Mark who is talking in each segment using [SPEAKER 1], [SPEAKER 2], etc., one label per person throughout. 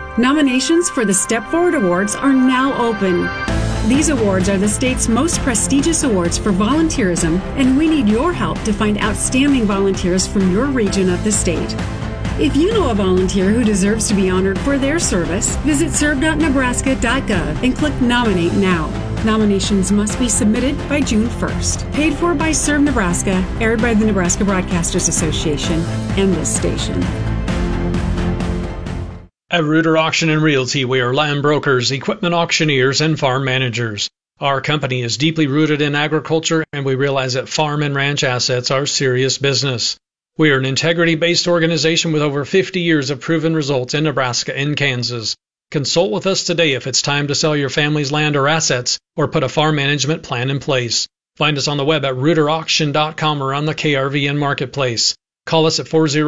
[SPEAKER 1] Nominations for the Step Forward Awards are now open. These awards are the state's most prestigious awards for volunteerism, and we need your help to find outstanding volunteers from your region of the state. If you know a volunteer who deserves to be honored for their service, visit serve.nebraska.gov and click Nominate Now. Nominations must be submitted by June 1st. Paid for by Serve Nebraska, aired by the Nebraska Broadcasters Association and this station.
[SPEAKER 2] At Reuter Auction and Realty, we are land brokers, equipment auctioneers, and farm managers. Our company is deeply rooted in agriculture, and we realize that farm and ranch assets are serious business. We are an integrity-based organization with over 50 years of proven results in Nebraska and Kansas. Consult with us today if it's time to sell your family's land or assets or put a farm management plan in place. Find us on the web at reuterauction.com or on the KRVN Marketplace. Call us at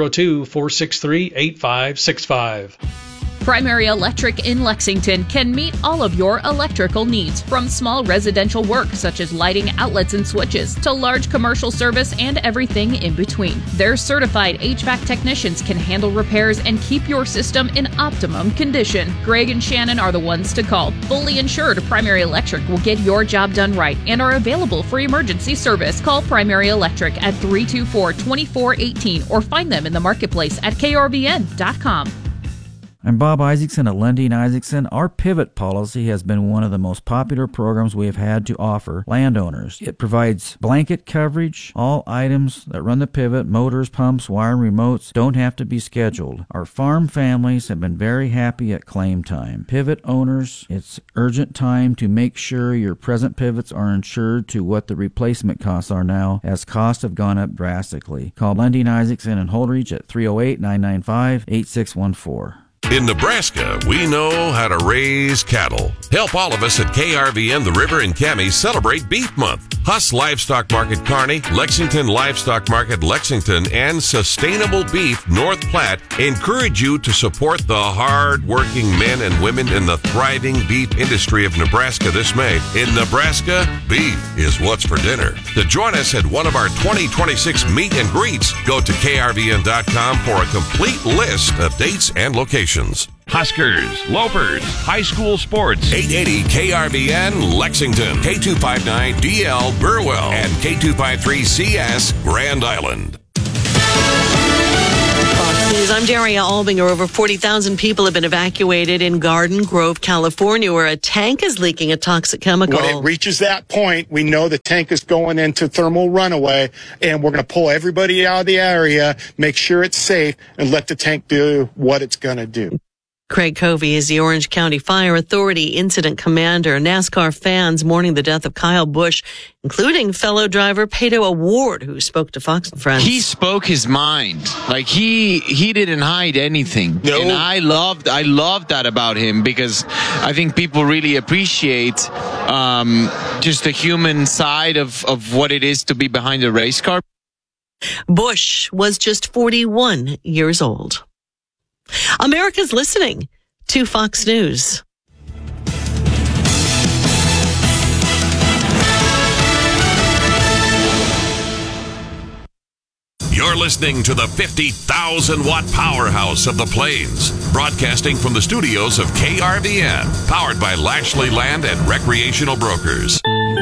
[SPEAKER 2] 402-463-8565.
[SPEAKER 3] Primary Electric in Lexington can meet all of your electrical needs, from small residential work such as lighting, outlets, and switches, to large commercial service and everything in between. Their certified HVAC technicians can handle repairs and keep your system in optimum condition. Greg and Shannon are the ones to call. Fully insured, Primary Electric will get your job done right and are available for emergency service. Call Primary Electric at 324-2418 or find them in the marketplace at krvn.com.
[SPEAKER 4] I'm Bob Isaacson at Lundin Isaacson. Our Pivot policy has been one of the most popular programs we have had to offer landowners. It provides blanket coverage. All items that run the Pivot, motors, pumps, wire, and remotes, don't have to be scheduled. Our farm families have been very happy at claim time. Pivot owners, it's urgent time to make sure your present pivots are insured to what the replacement costs are now, as costs have gone up drastically. Call Lundin Isaacson and Holdridge at 308-995-8614.
[SPEAKER 5] In Nebraska, we know how to raise cattle. Help all of us at KRVN, the River, and Cami celebrate Beef Month. Huss Livestock Market Kearney, Lexington Livestock Market Lexington, and Sustainable Beef North Platte encourage you to support the hard-working men and women in the thriving beef industry of Nebraska this May. In Nebraska, beef is what's for dinner. To join us at one of our 2026 meet and greets, go to krvn.com for a complete list of dates and locations.
[SPEAKER 6] Huskers, Lopers, high school sports.
[SPEAKER 5] 880 KRVN Lexington, K259DL Burwell, and K253CS Grand Island.
[SPEAKER 7] Fox News, I'm Daria Albinger. Over 40,000 people have been evacuated in Garden Grove, California, where a tank is leaking a toxic chemical.
[SPEAKER 8] When it reaches that point, we know the tank is going into thermal runaway, and we're going to pull everybody out of the area, make sure it's safe, and let the tank do what it's going to do.
[SPEAKER 7] Craig Covey is the Orange County Fire Authority incident commander. NASCAR fans mourning the death of Kyle Busch, including fellow driver Pato O'Ward, who spoke to Fox and Friends.
[SPEAKER 9] He spoke his mind. Like he didn't hide anything. No. And I loved that about him, because I think people really appreciate just the human side of what it is to be behind a race car.
[SPEAKER 7] Busch was just 41 years old. America's listening to Fox News.
[SPEAKER 5] You're listening to the 50,000-watt powerhouse of the Plains, broadcasting from the studios of KRVN, powered by Lashley Land and Recreational Brokers.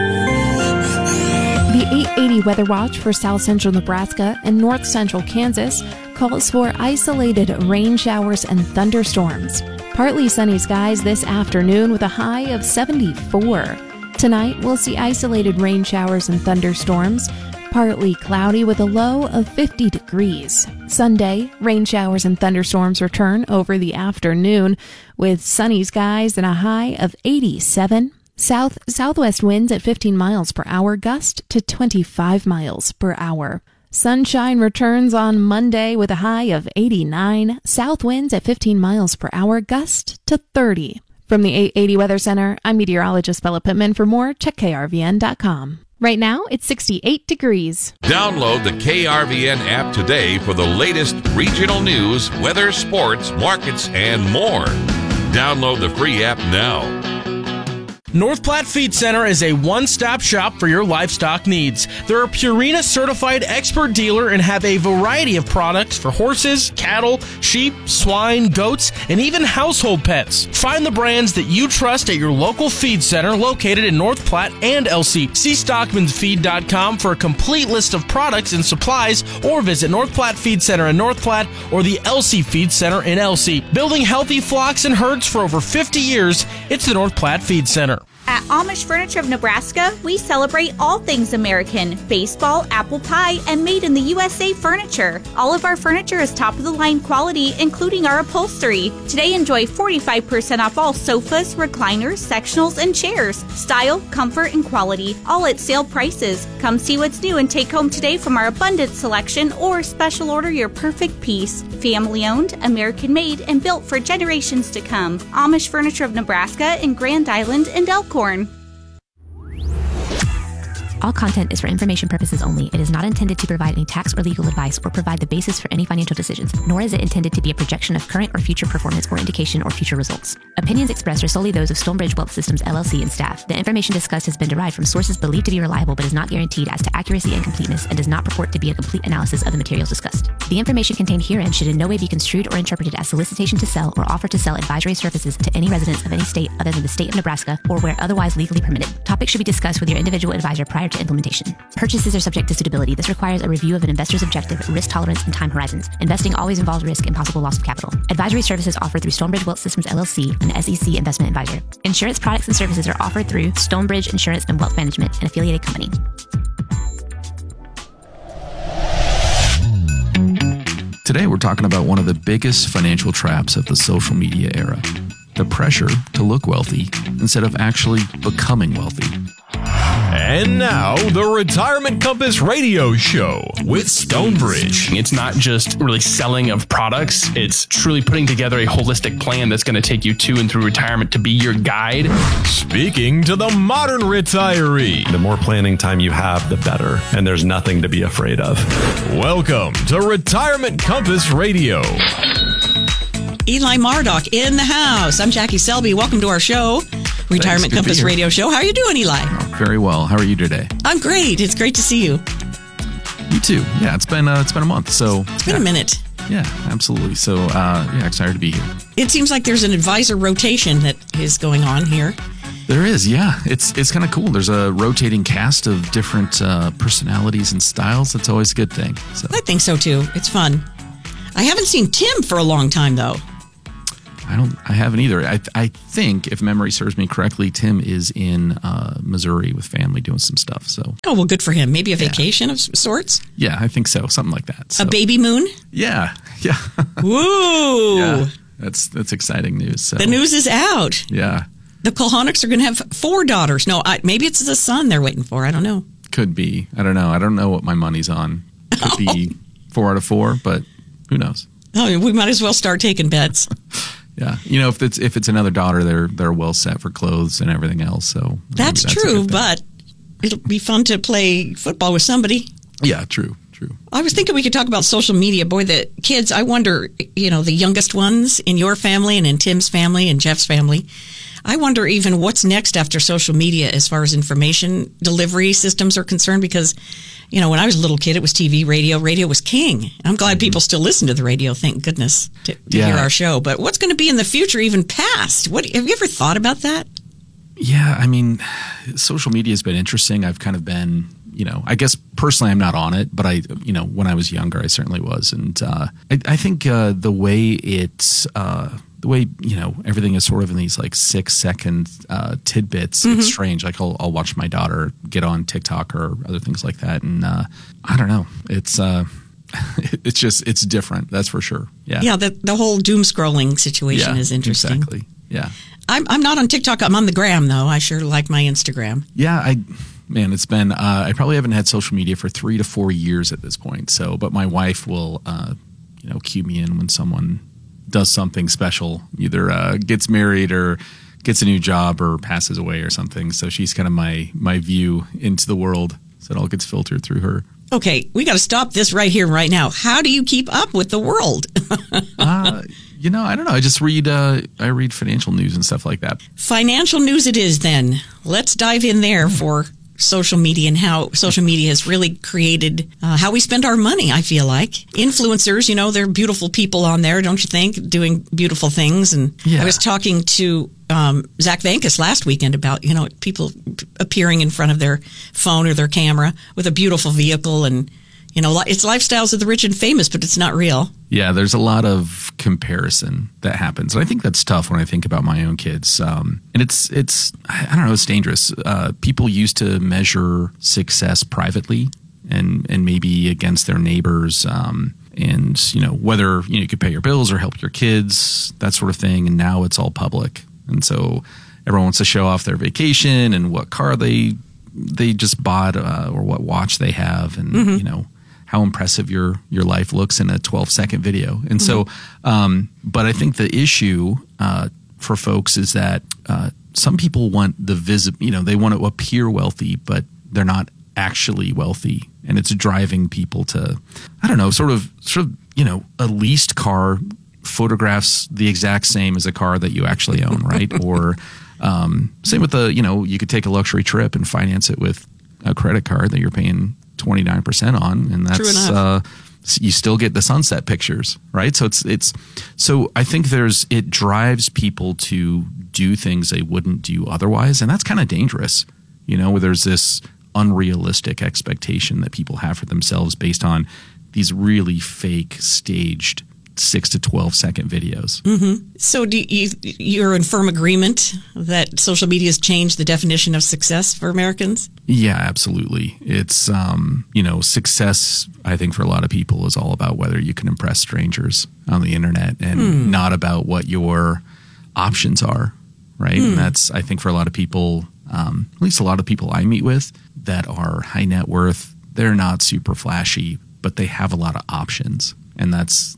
[SPEAKER 10] The 880 Weather Watch for South Central Nebraska and North Central Kansas calls for isolated rain showers and thunderstorms. Partly sunny skies this afternoon with a high of 74. Tonight, we'll see isolated rain showers and thunderstorms. Partly cloudy with a low of 50 degrees. Sunday, rain showers and thunderstorms return over the afternoon with sunny skies and a high of 87. Southwest winds at 15 miles per hour, gust to 25 miles per hour. Sunshine returns on Monday with a high of 89. South winds at 15 miles per hour, gust to 30. From the 880 Weather Center, I'm meteorologist Bella Pittman. For more, check krvn.com. Right now, it's 68 degrees.
[SPEAKER 5] Download the KRVN app today for the latest regional news, weather, sports, markets, and more. Download the free app now.
[SPEAKER 11] North Platte Feed Center is a one-stop shop for your livestock needs. They're a Purina certified expert dealer and have a variety of products for horses, cattle, sheep, swine, goats, and even household pets. Find the brands that you trust at your local feed center located in North Platte and LC. See StockmansFeed.com for a complete list of products and supplies, or visit North Platte Feed Center in North Platte or the LC Feed Center in LC. Building healthy flocks and herds for over 50 years, it's the North Platte Feed Center.
[SPEAKER 12] At Amish Furniture of Nebraska, we celebrate all things American: baseball, apple pie, and made in the USA furniture. All of our furniture is top-of-the-line quality, including our upholstery. Today, enjoy 45% off all sofas, recliners, sectionals, and chairs. Style, comfort, and quality, all at sale prices. Come see what's new and take home today from our abundant selection, or special order your perfect piece. Family-owned, American-made, and built for generations to come. Amish Furniture of Nebraska in Grand Island and Elkhorn.
[SPEAKER 10] All content is for information purposes only. It is not intended to provide any tax or legal advice or provide the basis for any financial decisions, nor is it intended to be a projection of current or future performance or indication or future results. Opinions expressed are solely those of Stonebridge Wealth Systems, LLC and staff. The information discussed has been derived from sources believed to be reliable but is not guaranteed as to accuracy and completeness and does not purport to be a complete analysis of the materials discussed. The information contained herein should in no way be construed or interpreted as solicitation to sell or offer to sell advisory services to any residents of any state other than the state of Nebraska or where otherwise legally permitted. Topics should be discussed with your individual advisor prior to implementation. Purchases are subject to suitability. This requires a review of an investor's objective, risk tolerance, and time horizons. Investing always involves risk and possible loss of capital. Advisory services offered through Stonebridge Wealth Systems, LLC, an SEC investment advisor. Insurance products and services are offered through Stonebridge Insurance and Wealth Management, an affiliated company.
[SPEAKER 13] Today we're talking about one of the biggest financial traps of the social media era. The pressure to look wealthy instead of actually becoming wealthy.
[SPEAKER 14] And now, the Retirement Compass Radio Show with Stonebridge.
[SPEAKER 15] It's not just really selling of products. It's truly putting together a holistic plan that's going to take you to and through retirement to be your guide.
[SPEAKER 14] Speaking to the modern retiree.
[SPEAKER 16] The more planning time you have, the better. And there's nothing to be afraid of.
[SPEAKER 14] Welcome to Retirement Compass Radio.
[SPEAKER 17] Eli Marduk in the house. I'm Jackie Selby. Welcome to our show, Retirement Compass Radio Show. How are you doing, Eli?
[SPEAKER 13] Oh, very well. How are you today?
[SPEAKER 17] I'm great. It's great to see you.
[SPEAKER 13] You too. Yeah, it's been a month. So
[SPEAKER 17] it's been a minute.
[SPEAKER 13] Yeah, absolutely. So excited to be here.
[SPEAKER 17] It seems like there's an advisor rotation that is going on here.
[SPEAKER 13] There is, yeah. It's kind of cool. There's a rotating cast of different personalities and styles. That's always a good thing. So.
[SPEAKER 17] I think so too. It's fun. I haven't seen Tim for a long time though.
[SPEAKER 13] I haven't either. I think, if memory serves me correctly, Tim is in Missouri with family doing some stuff. So.
[SPEAKER 17] Oh, well, good for him. Maybe a vacation of sorts?
[SPEAKER 13] Yeah, I think so. Something like that. So.
[SPEAKER 17] A baby moon?
[SPEAKER 13] Yeah.
[SPEAKER 17] Woo!
[SPEAKER 13] Yeah, that's exciting news. So.
[SPEAKER 17] The news is out.
[SPEAKER 13] Yeah.
[SPEAKER 17] The Kulhonics are going to have 4 daughters. No, maybe it's a son they're waiting for. I don't know.
[SPEAKER 13] Could be. I don't know. I don't know what my money's on. Could be 4 out of 4, but who knows?
[SPEAKER 17] Oh, we might as well start taking bets.
[SPEAKER 13] Yeah, if it's another daughter, they're well set for clothes and everything else. So
[SPEAKER 17] that's true, but it'll be fun to play football with somebody.
[SPEAKER 13] Yeah, true.
[SPEAKER 17] I was thinking we could talk about social media. Boy, the kids, I wonder, the youngest ones in your family and in Tim's family and Jeff's family, I wonder even what's next after social media as far as information delivery systems are concerned, because, when I was a little kid, it was TV, radio. Radio was king. I'm glad people still listen to the radio, thank goodness, to hear our show. But what's going to be in the future, even past? Have you ever thought about that?
[SPEAKER 13] Yeah, I mean, social media has been interesting. I've kind of been, I guess personally I'm not on it, but when I was younger, I certainly was. And I think the way everything is sort of in these like 6-second tidbits. It's strange. Like I'll watch my daughter get on TikTok or other things like that, and I don't know. It's it's different. That's for sure. Yeah.
[SPEAKER 17] Yeah. The whole doom scrolling situation is interesting.
[SPEAKER 13] Exactly. Yeah.
[SPEAKER 17] I'm not on TikTok. I'm on the gram though. I sure like my Instagram.
[SPEAKER 13] Yeah. It's been I probably haven't had social media for 3 to 4 years at this point. So, but my wife will cue me in when someone does something special, either gets married or gets a new job or passes away or something. So she's kind of my view into the world. So it all gets filtered through her.
[SPEAKER 17] Okay, we got to stop this right here, right now. How do you keep up with the world?
[SPEAKER 13] I don't know. I just read financial news and stuff like that.
[SPEAKER 17] Financial news it is then. Let's dive in there for social media and how social media has really created how we spend our money, I feel like. Influencers, they're beautiful people on there, don't you think, doing beautiful things. And I was talking to Zach Vankus last weekend about, people appearing in front of their phone or their camera with a beautiful vehicle and, it's lifestyles of the rich and famous, but it's not real.
[SPEAKER 13] Yeah, there's a lot of comparison that happens. And I think that's tough when I think about my own kids. And it's I don't know, it's dangerous. People used to measure success privately and maybe against their neighbors. And, whether you could pay your bills or help your kids, that sort of thing. And now it's all public. And so everyone wants to show off their vacation and what car they just bought or what watch they have and, how impressive your life looks in a 12-second video. And so, but I think the issue for folks is that some people want the they want to appear wealthy, but they're not actually wealthy. And it's driving people to, I don't know, sort of, a leased car photographs the exact same as a car that you actually own, right? Or same with you could take a luxury trip and finance it with a credit card that you're paying 29% on, and that's you still get the sunset pictures, right? So so I think it drives people to do things they wouldn't do otherwise, and that's kind of dangerous, where there's this unrealistic expectation that people have for themselves based on these really fake staged 6 to 12 second videos.
[SPEAKER 17] Mm-hmm. So you're in firm agreement that social media has changed the definition of success for Americans?
[SPEAKER 13] Yeah, absolutely. It's, success, I think for a lot of people is all about whether you can impress strangers on the internet and not about what your options are, right? And that's, I think for a lot of people, at least a lot of people I meet with that are high net worth, they're not super flashy, but they have a lot of options. And that's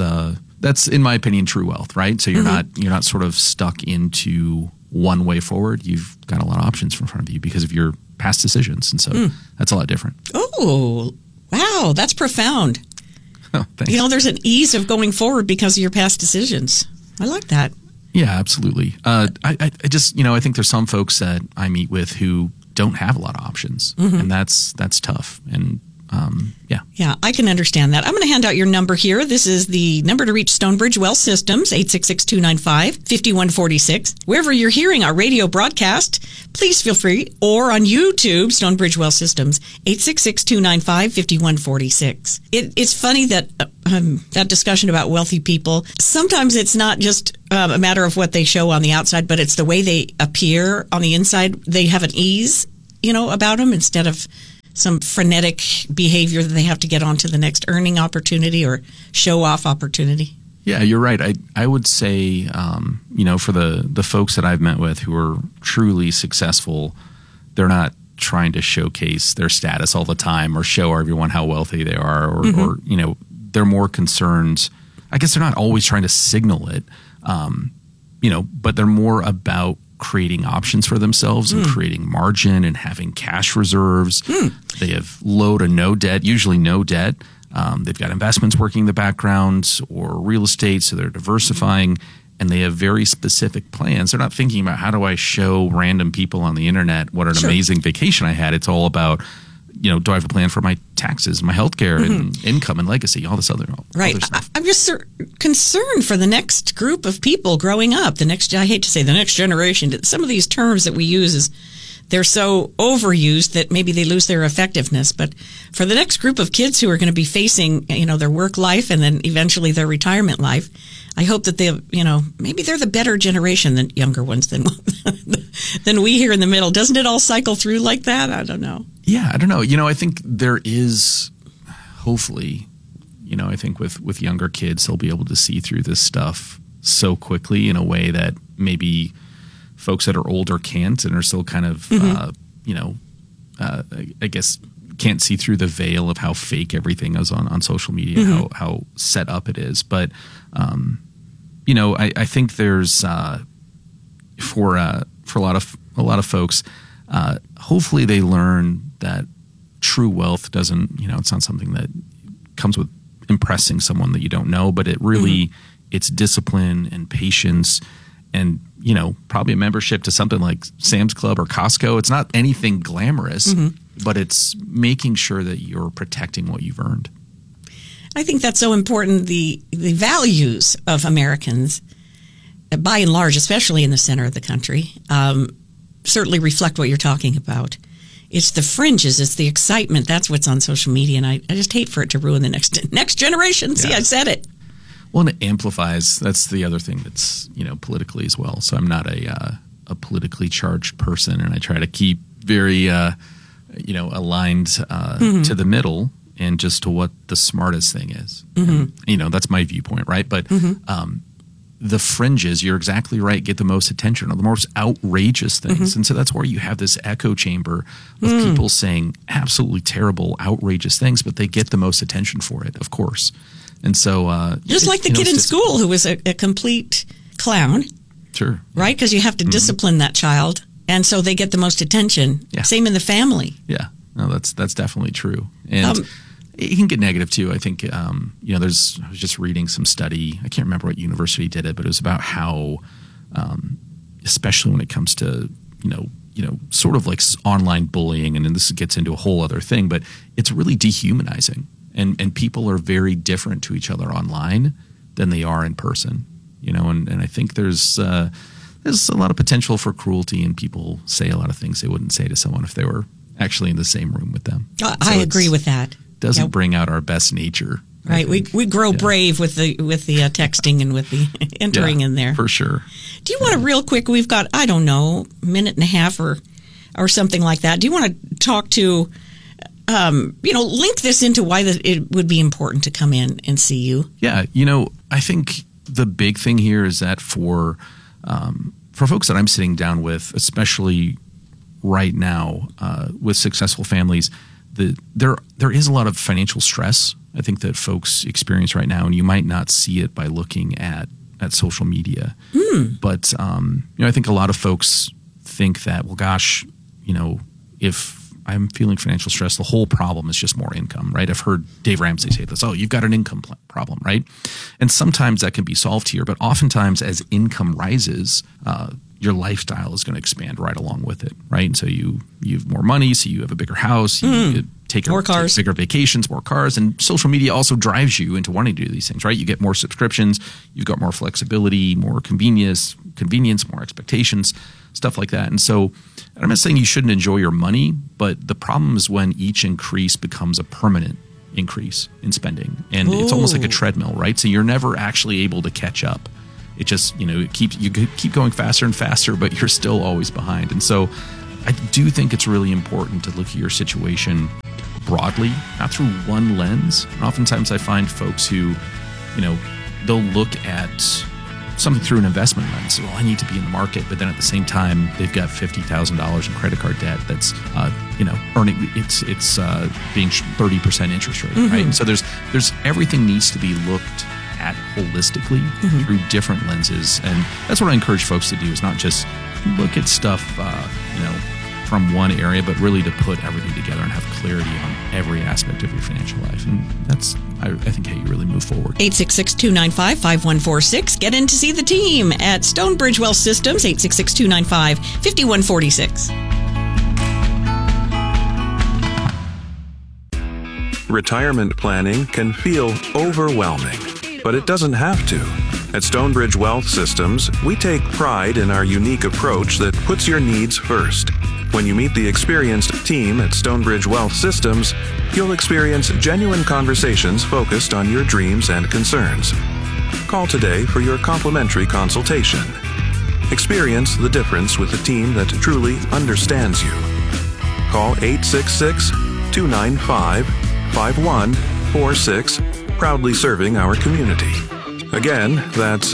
[SPEAKER 13] in my opinion true wealth, right? So you're not sort of stuck into one way forward. You've got a lot of options in front of you because of your past decisions, and so that's a lot different.
[SPEAKER 17] Oh, wow, that's profound.
[SPEAKER 13] Oh, thanks.
[SPEAKER 17] There's an ease of going forward because of your past decisions. I like that.
[SPEAKER 13] Yeah, absolutely. I just I think there's some folks that I meet with who don't have a lot of options, and that's tough. And
[SPEAKER 17] Yeah, I can understand that. I'm going to hand out your number here. This is the number to reach Stonebridge Wealth Systems, 866-295-5146. Wherever you're hearing our radio broadcast, please feel free. Or on YouTube, Stonebridge Wealth Systems, 866-295-5146. It's funny that that discussion about wealthy people, sometimes it's not just a matter of what they show on the outside, but it's the way they appear on the inside. They have an ease, about them instead of some frenetic behavior that they have to get onto the next earning opportunity or show off opportunity.
[SPEAKER 13] Yeah, you're right. I would say, for the folks that I've met with who are truly successful, they're not trying to showcase their status all the time or show everyone how wealthy they are or they're more concerned. I guess they're not always trying to signal it, but they're more about creating options for themselves and creating margin and having cash reserves. They have low to no debt, usually no debt. They've got investments working in the background or real estate, so they're diversifying, and they have very specific plans. They're not thinking about how do I show random people on the internet what an amazing vacation I had. It's all about, do I have a plan for my taxes, my healthcare, and income and legacy, all this other stuff.
[SPEAKER 17] I'm just concerned for the next group of people growing up. I hate to say the next generation. Some of these terms that we use they're so overused that maybe they lose their effectiveness. But for the next group of kids who are going to be facing, their work life and then eventually their retirement life, I hope that maybe they're the better generation than younger ones than we here in the middle. Doesn't it all cycle through like that? I don't know.
[SPEAKER 13] Yeah, I don't know. I think there is, hopefully, I think with younger kids, they'll be able to see through this stuff so quickly in a way that maybe folks that are older can't and are still kind of, I guess, can't see through the veil of how fake everything is on social media, how set up it is. But, I think there's for a lot of folks, hopefully they learn that true wealth doesn't, it's not something that comes with impressing someone that you don't know, but it really it's discipline and patience and, you know, probably a membership to something like Sam's Club or Costco. It's not anything glamorous, but it's making sure that you're protecting what you've earned.
[SPEAKER 17] I think that's so important. The values of Americans, by and large, especially in the center of the country, certainly reflect what you're talking about. It's the fringes, it's the excitement. That's what's on social media, and I just hate for it to ruin the next generation. See, I said it.
[SPEAKER 13] Well, and it amplifies. That's the other thing that's, you know, politically as well. So I'm not a politically charged person, and I try to keep very, aligned to the middle and just to what the smartest thing is. And, you know, that's my viewpoint, right? But the fringes, you're exactly right, get the most attention, or the most outrageous things. And so that's where you have this echo chamber of people saying absolutely terrible, outrageous things, but they get the most attention for it, of course. And so
[SPEAKER 17] just like the kid in school who was a complete clown.
[SPEAKER 13] Sure.
[SPEAKER 17] Right? Because you have to discipline that child, and so they get the most attention.
[SPEAKER 13] Yeah.
[SPEAKER 17] Same in the family.
[SPEAKER 13] Yeah. No, that's definitely true. And it can get negative too. I think, I was just reading some study. I can't remember what university did it, but it was about how, especially when it comes to, sort of like online bullying, and then this gets into a whole other thing, but it's really dehumanizing. And people are very different to each other online than they are in person, and I think there's a lot of potential for cruelty, and people say a lot of things they wouldn't say to someone if they were actually in the same room with them.
[SPEAKER 17] I agree with that.
[SPEAKER 13] Doesn't bring out our best nature.
[SPEAKER 17] Right. We grow brave with the texting and with the entering in there.
[SPEAKER 13] For sure.
[SPEAKER 17] Do you want to real quick, we've got, I don't know, a minute and a half or something like that. Do you want to talk to, link this into why it would be important to come in and see you?
[SPEAKER 13] Yeah. I think the big thing here is that for folks that I'm sitting down with, especially right now with successful families, there is a lot of financial stress, I think, that folks experience right now, and you might not see it by looking at social media. But I think a lot of folks think that, well, gosh, if I'm feeling financial stress, the whole problem is just more income, right? I've heard Dave Ramsey say this, you've got an income problem, right? And sometimes that can be solved here, but oftentimes as income rises, your lifestyle is going to expand right along with it, right? And so you have more money, so you have a bigger house, you take bigger vacations, more cars, and social media also drives you into wanting to do these things, right? You get more subscriptions, you've got more flexibility, more convenience, more expectations, stuff like that. And so I'm not saying you shouldn't enjoy your money, but the problem is when each increase becomes a permanent increase in spending. And it's almost like a treadmill, right? So you're never actually able to catch up. It just, you keep going faster and faster, but you're still always behind. And so I do think it's really important to look at your situation broadly, not through one lens. And oftentimes I find folks who, they'll look at something through an investment lens. Well, I need to be in the market, but then at the same time, they've got $50,000 in credit card debt that's, earning, it's being 30% interest rate, right? And so there's everything needs to be looked at holistically through different lenses. And that's what I encourage folks to do, is not just look at stuff, from one area, but really to put everything together and have clarity on every aspect of your financial life. And that's, I think, how you really move forward.
[SPEAKER 17] 866-295-5146. Get in to see the team at Stonebridge Wealth Systems, 866-295-5146.
[SPEAKER 18] Retirement planning can feel overwhelming, but it doesn't have to. At Stonebridge Wealth Systems, we take pride in our unique approach that puts your needs first. When you meet the experienced team at Stonebridge Wealth Systems, you'll experience genuine conversations focused on your dreams and concerns. Call today for your complimentary consultation. Experience the difference with a team that truly understands you. Call 866-295-5146, proudly serving our community. Again, that's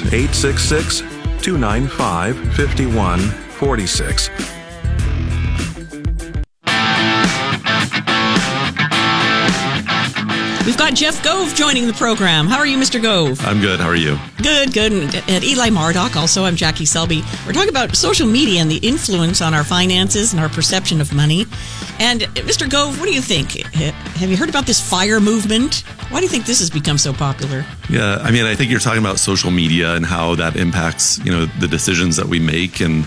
[SPEAKER 18] 866-295-5146.
[SPEAKER 17] We've got Jeff Gove joining the program. How are you, Mr. Gove?
[SPEAKER 16] I'm good. How are you?
[SPEAKER 17] Good. And Eli Mardok, also. I'm Jackie Selby. We're talking about social media and the influence on our finances and our perception of money. And Mr. Gove, what do you think? Have you heard about this FIRE movement? Why do you think this has become so popular?
[SPEAKER 16] Yeah, I mean, I think you're talking about social media and how that impacts, the decisions that we make. And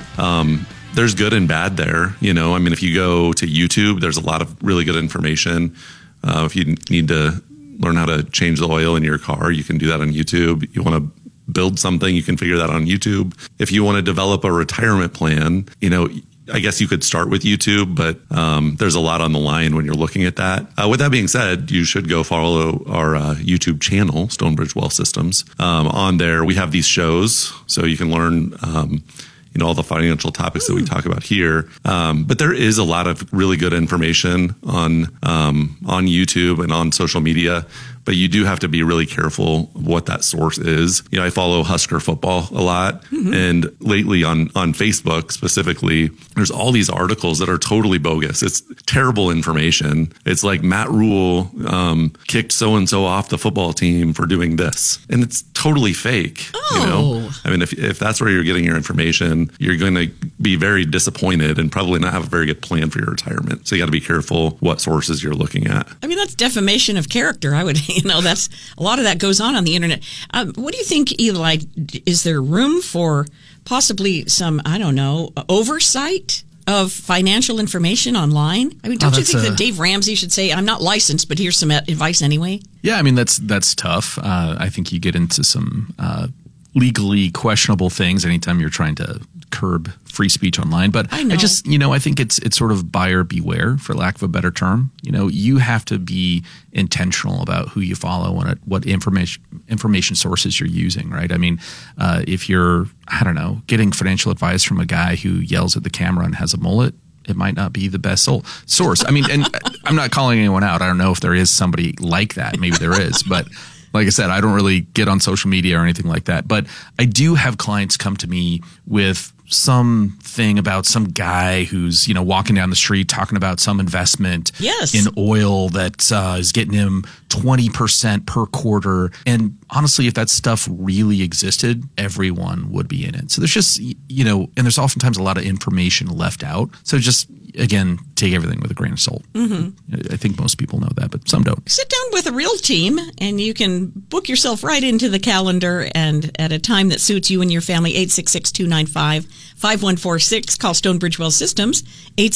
[SPEAKER 16] there's good and bad there. I mean, if you go to YouTube, there's a lot of really good information. If you need to learn how to change the oil in your car, you can do that on YouTube. You want to build something, you can figure that out on YouTube. If you want to develop a retirement plan, I guess you could start with YouTube, but there's a lot on the line when you're looking at that. With that being said, you should go follow our YouTube channel, Stonebridge Wealth Systems. On there, we have these shows, so you can learn all the financial topics that we talk about here. But there is a lot of really good information on YouTube and on social media. But you do have to be really careful what that source is. I follow Husker football a lot. Mm-hmm. And lately on Facebook specifically, there's all these articles that are totally bogus. It's terrible information. It's like Matt Rule kicked so-and-so off the football team for doing this. And it's totally fake. I mean, if that's where you're getting your information, you're going to be very disappointed and probably not have a very good plan for your retirement. So you got to be careful what sources you're looking at.
[SPEAKER 17] I mean, that's defamation of character. I would that's a lot of that goes on the internet. What do you think, Eli? Is there room for possibly some, oversight of financial information online? I mean, don't you think that Dave Ramsey should say, I'm not licensed, but here's some advice anyway?
[SPEAKER 13] Yeah, I mean, that's tough. I think you get into some legally questionable things anytime you're trying to curb free speech online. But I think it's sort of buyer beware, for lack of a better term. You have to be intentional about who you follow and what information sources you're using, right? I mean, if you're, getting financial advice from a guy who yells at the camera and has a mullet, it might not be the best source. I mean, and I'm not calling anyone out. I don't know if there is somebody like that. Maybe there is, but like I said, I don't really get on social media or anything like that. But I do have clients come to me with something about some guy who's, walking down the street talking about some investment in oil that is getting him 20% per quarter. And honestly, if that stuff really existed, everyone would be in it. So there's just, and there's oftentimes a lot of information left out. So just, again, take everything with a grain of salt. Mm-hmm. I think most people know that, but some don't.
[SPEAKER 17] Sit down with a real team and you can book yourself right into the calendar and at a time that suits you and your family. 866-295-5146. Call Stonebridge Wealth Systems,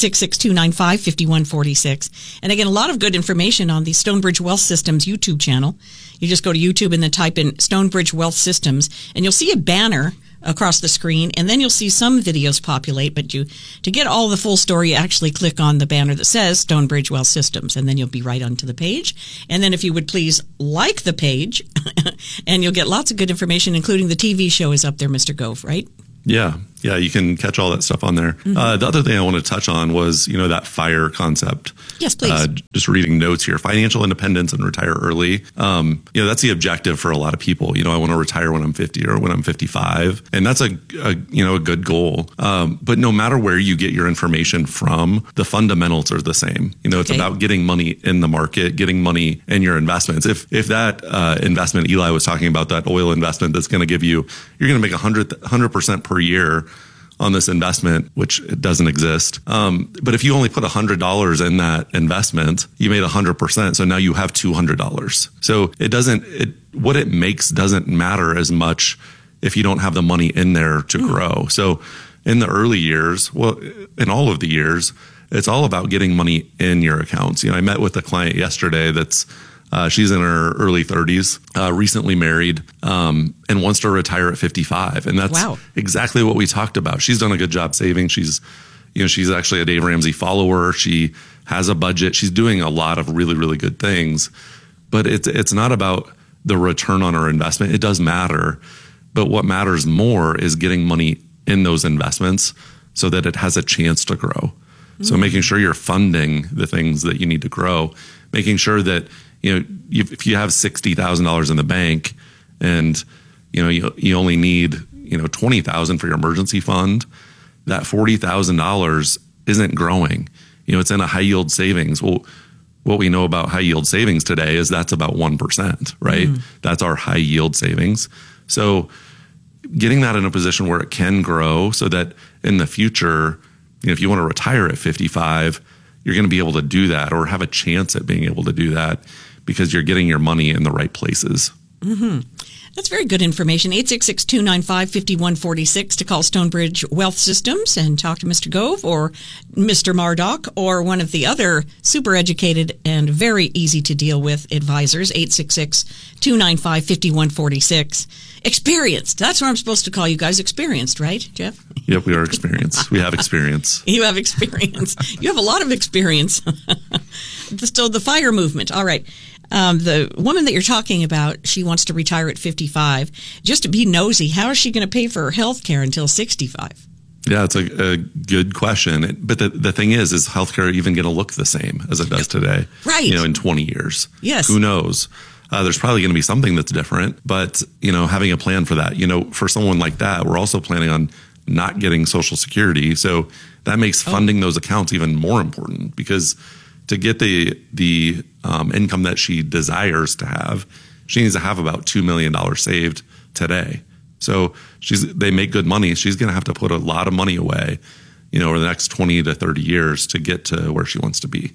[SPEAKER 17] 866-295-5146. And again, a lot of good information on the Stonebridge Wealth Systems YouTube channel. You just go to YouTube and then type in Stonebridge Wealth Systems, and you'll see a banner across the screen, and then you'll see some videos populate. But to get all the full story, you actually click on the banner that says Stonebridge Wealth Systems, and then you'll be right onto the page. And then if you would please like the page, and you'll get lots of good information, including the TV show is up there, Mr. Gove, right?
[SPEAKER 16] Yeah, you can catch all that stuff on there. Mm-hmm. The other thing I want to touch on was, that FIRE concept.
[SPEAKER 17] Yes, please.
[SPEAKER 16] Just reading notes here. Financial independence and retire early. That's the objective for a lot of people. I want to retire when I'm 50 or when I'm 55. And that's a good goal. But no matter where you get your information from, the fundamentals are the same. It's about getting money in the market, getting money in your investments. If that investment Eli was talking about, that oil investment that's going to give you're going to make 100% per year on this investment, which it doesn't exist. But if you only put $100 in that investment, you made 100%. So now you have $200. So what it makes doesn't matter as much if you don't have the money in there to grow. So in the early years, in all of the years, it's all about getting money in your accounts. I met with a client yesterday that's she's in her early 30s, recently married, and wants to retire at 55. And that's exactly what we talked about. She's done a good job saving. She's actually a Dave Ramsey follower. She has a budget. She's doing a lot of really, really good things. But it's not about the return on her investment. It does matter. But what matters more is getting money in those investments so that it has a chance to grow. Mm-hmm. So making sure you're funding the things that you need to grow, making sure that if you have $60,000 in the bank and you only need $20,000 for your emergency fund, that $40,000 isn't growing. It's in a high yield savings. Well, what we know about high yield savings today is that's about 1%, right? That's our high yield savings. So getting that in a position where it can grow so that in the future, if you want to retire at 55, you're going to be able to do that or have a chance at being able to do that because you're getting your money in the right places.
[SPEAKER 17] That's very good information. 866-295-5146 to call Stonebridge Wealth Systems and talk to Mr. Gove or Mr. Murdoch or one of the other super educated and very easy to deal with advisors. 866-295-5146. Experienced. That's what I'm supposed to call you guys. Experienced, right, Jeff?
[SPEAKER 16] Yep, we are experienced. We have experience.
[SPEAKER 17] You have experience. You have a lot of experience. So the FIRE movement. All right. The woman that you're talking about, she wants to retire at 55. Just to be nosy, how is she going to pay for her health care until 65?
[SPEAKER 16] Yeah, it's a good question. But the thing is healthcare even going to look the same as it does today?
[SPEAKER 17] Right.
[SPEAKER 16] In 20 years.
[SPEAKER 17] Yes.
[SPEAKER 16] Who knows? There's probably going to be something that's different. But, having a plan for that, for someone like that, we're also planning on not getting Social Security. So that makes funding those accounts even more important because to get the income that she desires to have, she needs to have about $2 million saved today. So they make good money. She's going to have to put a lot of money away, over the next 20 to 30 years to get to where she wants to be.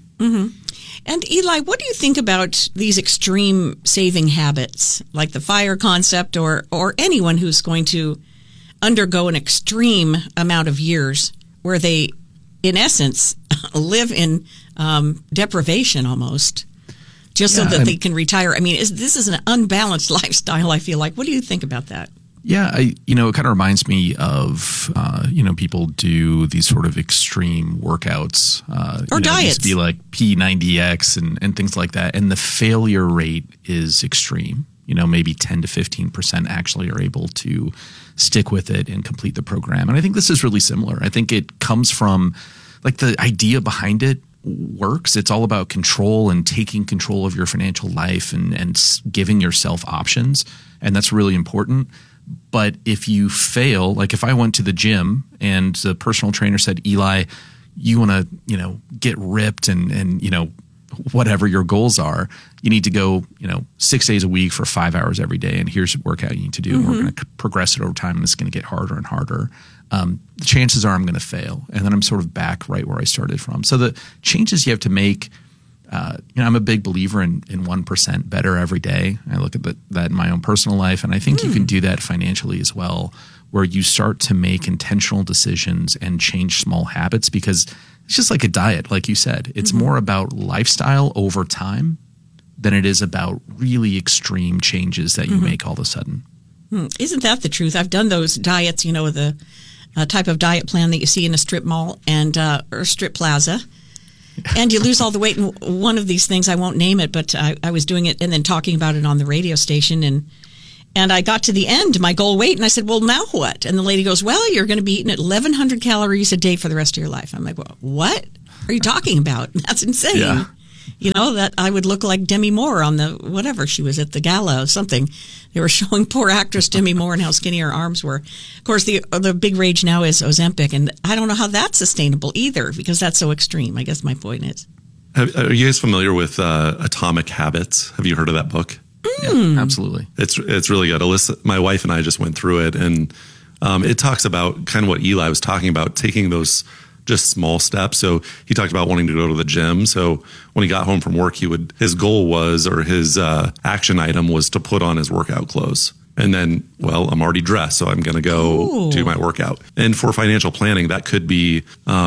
[SPEAKER 17] And Eli, what do you think about these extreme saving habits, like the FIRE concept or anyone who's going to undergo an extreme amount of years where they, in essence, live in deprivation almost, just so that they can retire? I mean, this is an unbalanced lifestyle, I feel like. What do you think about that?
[SPEAKER 13] Yeah, it kind of reminds me of, people do these sort of extreme workouts.
[SPEAKER 17] Or diets. It used
[SPEAKER 13] to be like P90X and things like that. And the failure rate is extreme. Maybe 10 to 15% actually are able to stick with it and complete the program. And I think this is really similar. I think it comes from, the idea behind it works. It's all about control and taking control of your financial life and giving yourself options. And that's really important. But if you fail, like if I went to the gym and the personal trainer said, Eli, you want to, get ripped and whatever your goals are, you need to go, 6 days a week for 5 hours every day. And here's the workout you need to do. And we're going to progress it over time. And it's going to get harder and harder. The chances are I'm going to fail. And then I'm sort of back right where I started from. So the changes you have to make, I'm a big believer in 1% better every day. I look at that in my own personal life. And I think you can do that financially as well, where you start to make intentional decisions and change small habits, because it's just like a diet, like you said. It's more about lifestyle over time than it is about really extreme changes that you make all of a sudden.
[SPEAKER 17] Isn't that the truth? I've done those diets, the type of diet plan that you see in a strip mall and or strip plaza. And you lose all the weight. And one of these things, I won't name it, but I was doing it and then talking about it on the radio station. And I got to the end, my goal weight, and I said, well, now what? And the lady goes, well, you're going to be eating at 1,100 calories a day for the rest of your life. I'm like, well, what are you talking about? That's insane. Yeah. That I would look like Demi Moore on the, whatever, she was at the gala or something. They were showing poor actress Demi Moore and how skinny her arms were. Of course, the big rage now is Ozempic, and I don't know how that's sustainable either, because that's so extreme, I guess my point is.
[SPEAKER 16] Are you guys familiar with Atomic Habits? Have you heard of that book?
[SPEAKER 13] Yeah, absolutely.
[SPEAKER 16] It's really good. Alyssa, my wife, and I just went through it, and it talks about kind of what Eli was talking about, taking those just small steps. So he talked about wanting to go to the gym. So when he got home from work, his goal was, or his action item was to put on his workout clothes. And then, well, I'm already dressed, so I'm going to go do my workout. And for financial planning, that could be,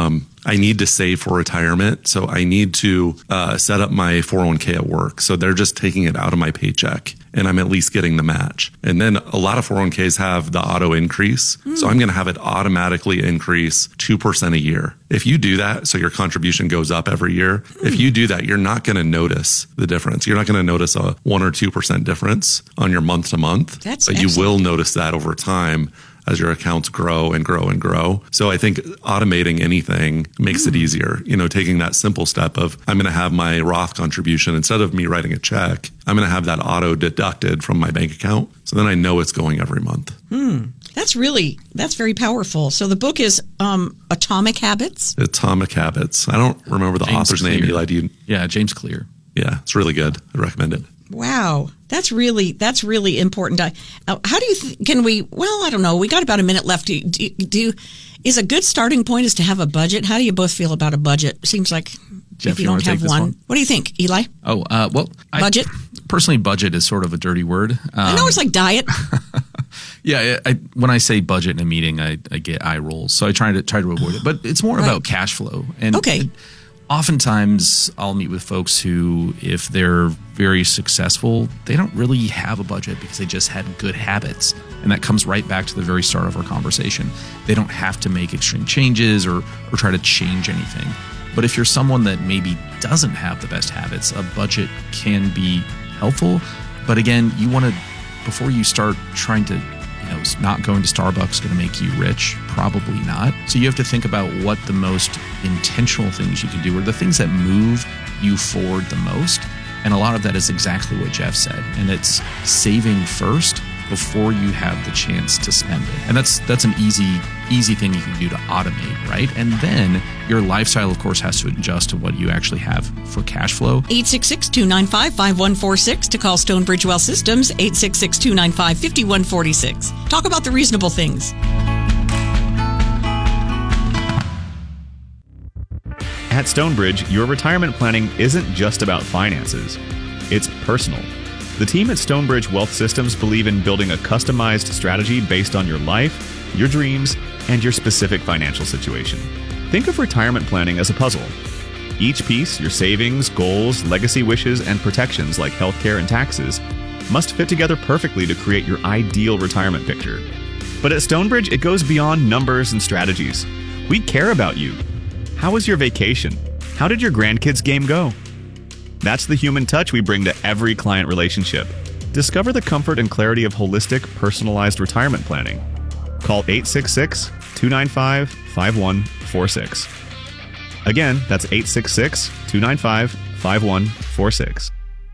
[SPEAKER 16] I need to save for retirement. So I need to set up my 401k at work. So they're just taking it out of my paycheck, and I'm at least getting the match. And then a lot of 401ks have the auto increase. So I'm going to have it automatically increase 2% a year. If you do that, so your contribution goes up every year, if you do that, you're not going to notice the difference. You're not going to notice a 1 or 2% difference on your month to month. But excellent. You will notice that over time as your accounts grow and grow and grow. So I think automating anything makes it easier. Taking that simple step of, I'm going to have my Roth contribution, instead of me writing a check, I'm going to have that auto deducted from my bank account. So then I know it's going every month.
[SPEAKER 17] That's very powerful. So the book is Atomic Habits?
[SPEAKER 16] Atomic Habits. I don't remember the author's name, Eli.
[SPEAKER 13] Yeah, James Clear.
[SPEAKER 16] Yeah, it's really good. I recommend it.
[SPEAKER 17] Wow, that's really important. How do you can we? Well, I don't know. We got about a minute left. Is a good starting point is to have a budget? How do you both feel about a budget? Seems like
[SPEAKER 13] Jeff,
[SPEAKER 17] if you don't have one, what do you think, Eli?
[SPEAKER 13] Oh, well,
[SPEAKER 17] budget.
[SPEAKER 13] Personally, budget is sort of a dirty word.
[SPEAKER 17] I know it's like diet.
[SPEAKER 13] Yeah, when I say budget in a meeting, I get eye rolls, so I try to avoid it. But it's more about cash flow. And oftentimes, I'll meet with folks who, if they're very successful, they don't really have a budget because they just had good habits. And that comes right back to the very start of our conversation. They don't have to make extreme changes or try to change anything. But if you're someone that maybe doesn't have the best habits, a budget can be helpful. But again, you want to, before you start trying to, is not going to Starbucks going to make you rich? Probably not. So you have to think about what the most intentional things you can do, or the things that move you forward the most. And a lot of that is exactly what Jeff said. And it's saving first before you have the chance to spend it. And that's an easy thing you can do to automate, right? And then your lifestyle, of course, has to adjust to what you actually have for cash flow.
[SPEAKER 17] 866-295-5146 to call Stonebridge Wealth Systems, 866-295-5146. Talk about the reasonable things.
[SPEAKER 19] At Stonebridge, your retirement planning isn't just about finances. It's personal. The team at Stonebridge Wealth Systems believe in building a customized strategy based on your life, your dreams, and your specific financial situation. Think of retirement planning as a puzzle. Each piece, your savings, goals, legacy wishes, and protections like healthcare and taxes, must fit together perfectly to create your ideal retirement picture. But at Stonebridge, it goes beyond numbers and strategies. We care about you. How was your vacation? How did your grandkids' game go? That's the human touch we bring to every client relationship. Discover the comfort and clarity of holistic, personalized retirement planning. Call 866-295-5146. Again, that's 866-295-5146.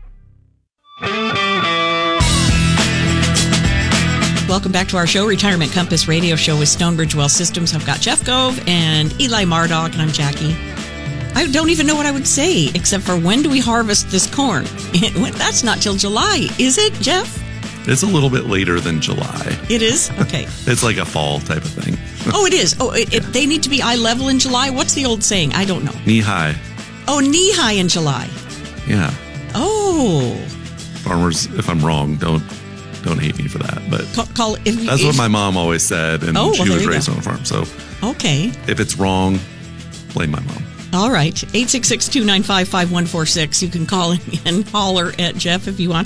[SPEAKER 17] Welcome back to our show, Retirement Compass Radio Show with Stonebridge Wealth Systems. I've got Jeff Gove and Eli Mardok, and I'm Jackie. I don't even know what I would say, except for when do we harvest this corn? That's not till July, is it, Jeff?
[SPEAKER 16] It's a little bit later than July.
[SPEAKER 17] It is? Okay.
[SPEAKER 16] It's like a fall type of thing.
[SPEAKER 17] Oh, it is. Oh, they need to be eye level in July? What's the old saying? I don't know.
[SPEAKER 16] Knee high.
[SPEAKER 17] Oh, knee high in July.
[SPEAKER 16] Yeah.
[SPEAKER 17] Oh.
[SPEAKER 16] Farmers, if I'm wrong, don't hate me for that. But that's what my mom always said, and she was raised on a farm. So
[SPEAKER 17] okay.
[SPEAKER 16] If it's wrong, blame my mom.
[SPEAKER 17] All right. 866-295-5146. You can call in and holler at Jeff if you want.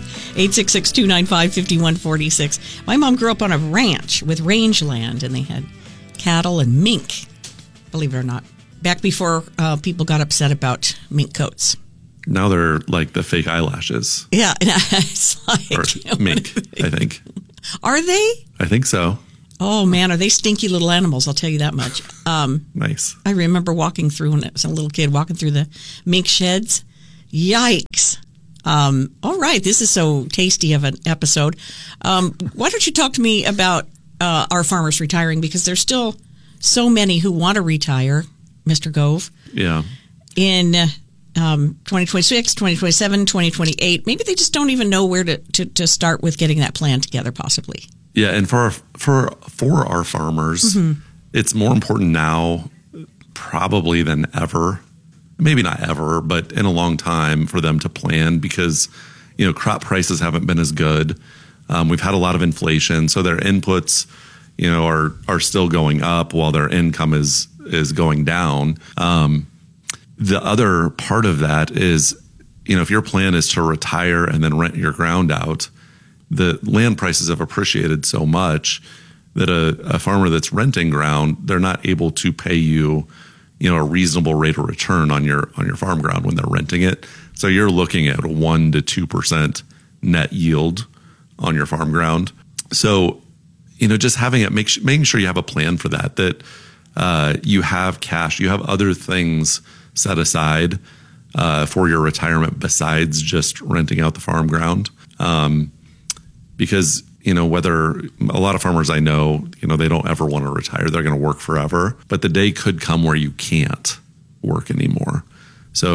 [SPEAKER 17] 866-295-5146. My mom grew up on a ranch with rangeland, and they had cattle and mink, believe it or not, back before people got upset about mink coats.
[SPEAKER 16] Now they're like the fake eyelashes.
[SPEAKER 17] Yeah. It's like,
[SPEAKER 16] or mink, I think.
[SPEAKER 17] Are they?
[SPEAKER 16] I think so.
[SPEAKER 17] Oh, man, are they stinky little animals? I'll tell you that much.
[SPEAKER 16] Nice.
[SPEAKER 17] I remember walking through, when I was a little kid, walking through the mink sheds. Yikes. All right, this is so tasty of an episode. Why don't you talk to me about our farmers retiring? Because there's still so many who want to retire, Mr. Gove.
[SPEAKER 16] Yeah.
[SPEAKER 17] In 2026, 2027, 2028. Maybe they just don't even know where to start with getting that plan together, possibly.
[SPEAKER 16] Yeah, and for our farmers, it's more important now probably than ever. Maybe not ever, but in a long time for them to plan because, crop prices haven't been as good. We've had a lot of inflation, so their inputs, are still going up while their income is going down. The other part of that is, if your plan is to retire and then rent your ground out, the land prices have appreciated so much that a farmer that's renting ground, they're not able to pay you, a reasonable rate of return on your farm ground when they're renting it. So you're looking at a 1% to 2% net yield on your farm ground. So, just having it, making sure you have a plan for that you have cash, you have other things set aside for your retirement besides just renting out the farm ground. Because, whether a lot of farmers I know, they don't ever want to retire. They're going to work forever. But the day could come where you can't work anymore. So,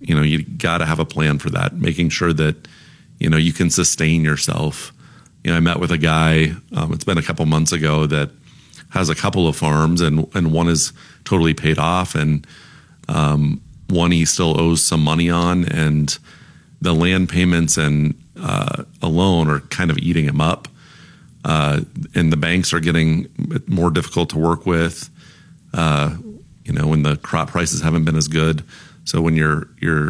[SPEAKER 16] you got to have a plan for that, making sure that, you can sustain yourself. I met with a guy, it's been a couple months ago, that has a couple of farms, and one is totally paid off, and one he still owes some money on, and the land payments and a loan are kind of eating him up. And the banks are getting more difficult to work with, when the crop prices haven't been as good. So when you've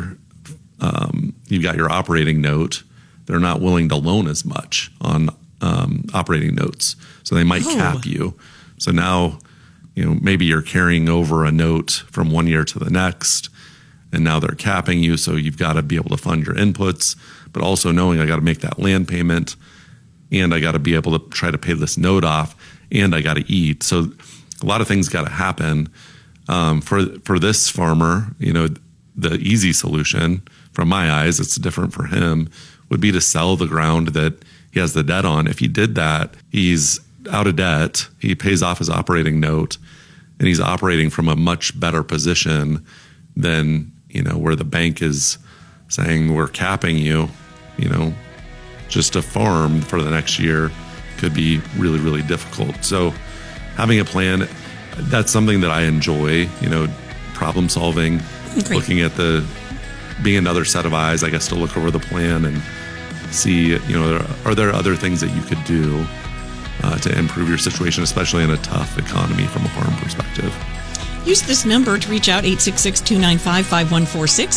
[SPEAKER 16] got your operating note, they're not willing to loan as much on operating notes. So they might cap you. So now, maybe you're carrying over a note from one year to the next, and now they're capping you. So you've got to be able to fund your inputs, but also knowing I got to make that land payment, and I got to be able to try to pay this note off, and I got to eat. So a lot of things got to happen. For this farmer, the easy solution from my eyes, it's different for him, would be to sell the ground that he has the debt on. If he did that, he's out of debt, he pays off his operating note, and he's operating from a much better position than, where the bank is saying we're capping you. Just a farm for the next year could be really, really difficult. So having a plan, that's something that I enjoy, problem solving, looking at being another set of eyes, I guess, to look over the plan and see, are there other things that you could do to improve your situation, especially in a tough economy from a farm perspective.
[SPEAKER 17] Use this number to reach out, 866-295-5146,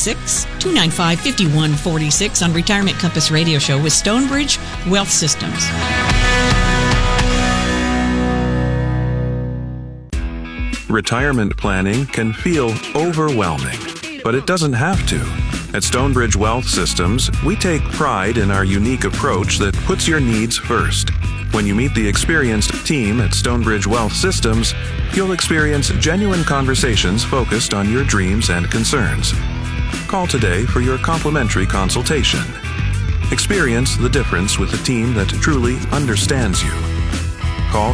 [SPEAKER 17] 866-295-5146 on Retirement Compass Radio Show with Stonebridge Wealth Systems.
[SPEAKER 18] Retirement planning can feel overwhelming, but it doesn't have to. At Stonebridge Wealth Systems, we take pride in our unique approach that puts your needs first. When you meet the experienced team at Stonebridge Wealth Systems, you'll experience genuine conversations focused on your dreams and concerns. Call today for your complimentary consultation. Experience the difference with a team that truly understands you. Call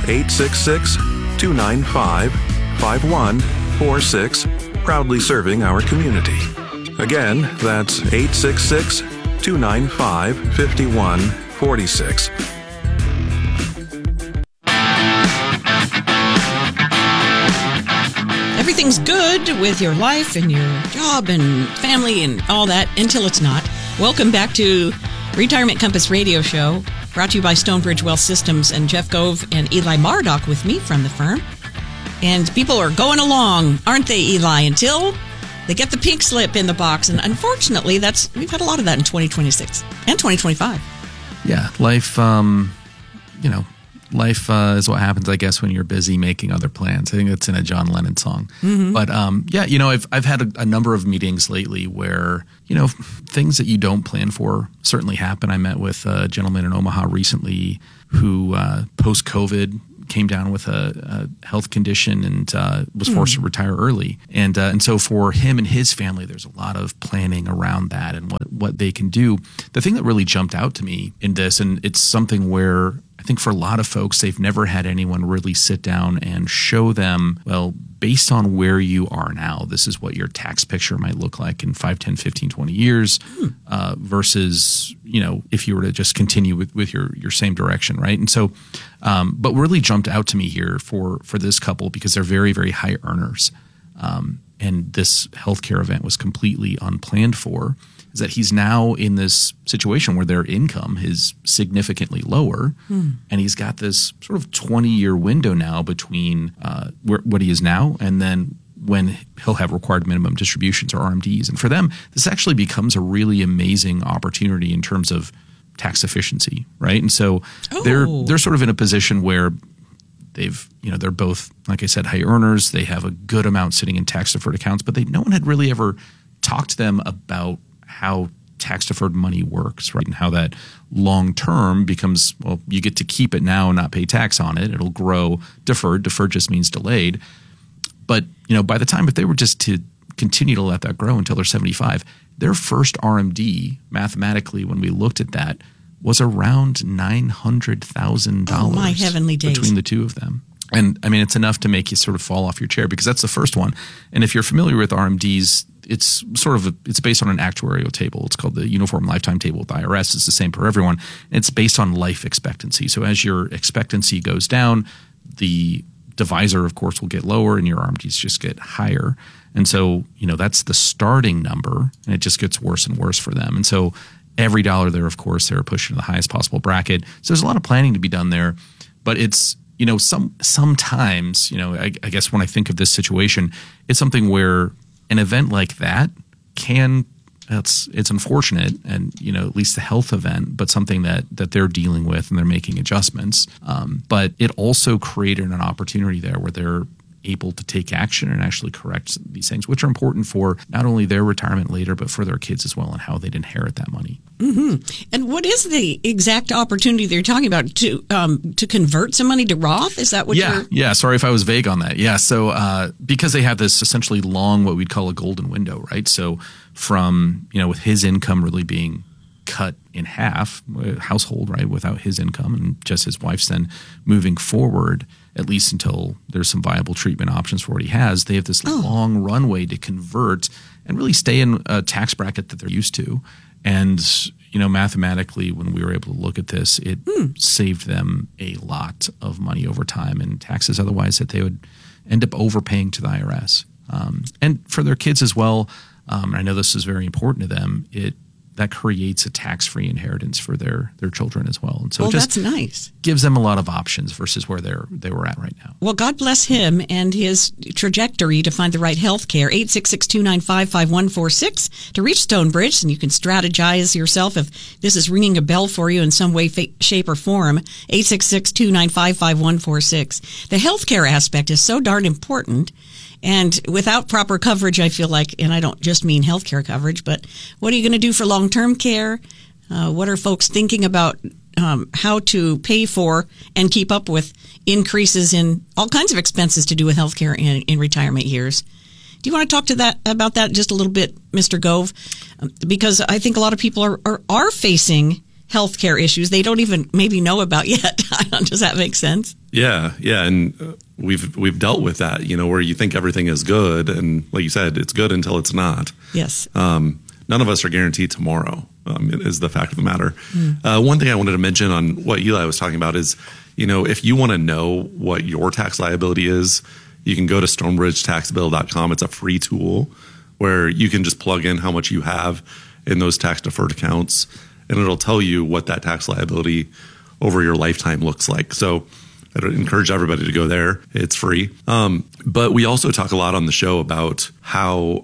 [SPEAKER 18] 866-295-5146, proudly serving our community. Again, that's 866-295-5146.
[SPEAKER 17] Everything's good with your life and your job and family and all that until it's not. Welcome back to Retirement Compass Radio Show, brought to you by Stonebridge Wealth Systems, and Jeff Gove and Eli Mardok with me from the firm. And people are going along, aren't they, Eli, until they get the pink slip in the box. And unfortunately, we've had a lot of that in 2026 and 2025.
[SPEAKER 13] Yeah, life, life is what happens, I guess, when you're busy making other plans. I think that's in a John Lennon song. Mm-hmm. But I've had a number of meetings lately where, things that you don't plan for certainly happen. I met with a gentleman in Omaha recently who, post-COVID, came down with a health condition and was forced to retire early. And so for him and his family, there's a lot of planning around that and what they can do. The thing that really jumped out to me in this, and it's something where I think for a lot of folks, they've never had anyone really sit down and show them, well, based on where you are now, this is what your tax picture might look like in 5, 10, 15, 20 years versus, if you were to just continue with your same direction, right? And so, but really jumped out to me here for this couple because they're very, very high earners. And this healthcare event was completely unplanned for, is that he's now in this situation where their income is significantly lower, and he's got this sort of 20-year window now between what he is now and then when he'll have required minimum distributions or RMDs. And for them, this actually becomes a really amazing opportunity in terms of tax efficiency, right? And so they're sort of in a position where they're both, like I said, high earners. They have a good amount sitting in tax deferred accounts, but no one had really ever talked to them about how tax-deferred money works, right? And how that long-term becomes, well, you get to keep it now and not pay tax on it. It'll grow deferred. Deferred just means delayed. But, by the time, if they were just to continue to let that grow until they're 75, their first RMD, mathematically, when we looked at that, was around $900,000
[SPEAKER 17] oh, my heavenly days.
[SPEAKER 13] Between the two of them. And, I mean, it's enough to make you sort of fall off your chair because that's the first one. And if you're familiar with RMDs, it's based on an actuarial table. It's called the Uniform Lifetime Table with the IRS. It's the same for everyone. It's based on life expectancy. So as your expectancy goes down, the divisor, of course, will get lower and your RMDs just get higher. And so, that's the starting number, and it just gets worse and worse for them. And so every dollar there, of course, they're pushing to the highest possible bracket. So there's a lot of planning to be done there. But it's, sometimes, I guess when I think of this situation, it's something where an event like that it's unfortunate and, at least the health event, but something that they're dealing with and they're making adjustments. But it also created an opportunity there where they're able to take action and actually correct these things, which are important for not only their retirement later, but for their kids as well and how they'd inherit that money.
[SPEAKER 17] Mm-hmm. And what is the exact opportunity that you're talking about to convert some money to Roth? Is that what you're...
[SPEAKER 13] Yeah. Sorry if I was vague on that. Yeah. So because they have this essentially long, what we'd call a golden window, right? So from, with his income really being cut in half, household, right, without his income and just his wife's, then moving forward, at least until there's some viable treatment options for what he has, they have this long runway to convert and really stay in a tax bracket that they're used to. And, mathematically, when we were able to look at this, it saved them a lot of money over time and taxes otherwise that they would end up overpaying to the IRS. And for their kids as well, I know this is very important to them, that creates a tax-free inheritance for their children as well. And so
[SPEAKER 17] that's nice.
[SPEAKER 13] Gives them a lot of options versus where they were at right now.
[SPEAKER 17] Well, God bless him and his trajectory to find the right health care. 866-295-5146 to reach Stonebridge, and you can strategize yourself if this is ringing a bell for you in some way, shape, or form. 866-295-5146. The health care aspect is so darn important. And without proper coverage, I feel like, and I don't just mean healthcare coverage, but what are you going to do for long-term care? What are folks thinking about how to pay for and keep up with increases in all kinds of expenses to do with healthcare in retirement years? Do you want to talk about that just a little bit, Mr. Gove? Because I think a lot of people are facing healthcare issues they don't even maybe know about yet. Does that make sense?
[SPEAKER 16] Yeah. And we've dealt with that, where you think everything is good. And like you said, it's good until it's not.
[SPEAKER 17] Yes.
[SPEAKER 16] None of us are guaranteed tomorrow, is the fact of the matter. One thing I wanted to mention on what Eli was talking about is, if you want to know what your tax liability is, you can go to stonebridgetaxbill.com. It's a free tool where you can just plug in how much you have in those tax deferred accounts, and it'll tell you what that tax liability over your lifetime looks like. So I'd encourage everybody to go there. It's free. But we also talk a lot on the show about how